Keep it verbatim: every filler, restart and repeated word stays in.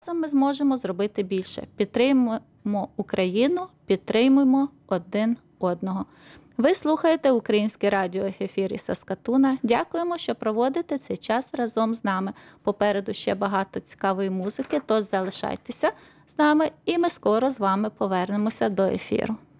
Разом ми зможемо зробити більше. Підтримуємо Україну, підтримуємо один одного. Ви слухаєте Українське радіо в ефірі Саскатуна. Дякуємо, що проводите цей час разом з нами. Попереду ще багато цікавої музики, тож залишайтеся з нами і ми скоро з вами повернемося до ефіру.